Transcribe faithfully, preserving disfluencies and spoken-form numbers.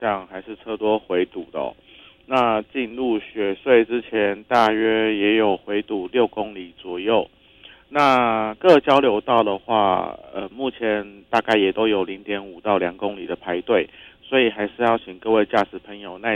量还是车多回堵的哦。那进入雪隧之前，大约也有回堵六公里左右。那各交流道的话，呃，目前大概也都有零点五到两公里的排队，所以还是要请各位驾驶朋友耐